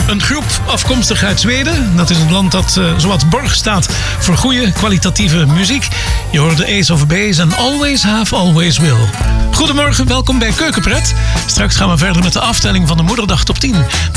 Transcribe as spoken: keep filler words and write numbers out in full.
Een groep afkomstig uit Zweden. Dat is een land dat uh, zowat borg staat voor goede, kwalitatieve muziek. Je hoorde Ace of Base en Always Have, Always Will. Goedemorgen, welkom bij Keukenpret. Straks gaan we verder met de aftelling van de Moederdag Top tien.